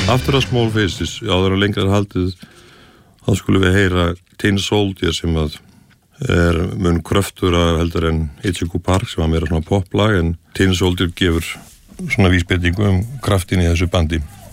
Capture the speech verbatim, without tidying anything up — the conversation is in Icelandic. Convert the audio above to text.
After a Small Faces, áður og lengra haldið, þá skulum við heyra Tin Soldier sem að er mun kröftur að heldur en Ichigo Park sem var meira svona poplag, en Tin Soldier gefur svona vísbendingu um kraftin í þessu bandi.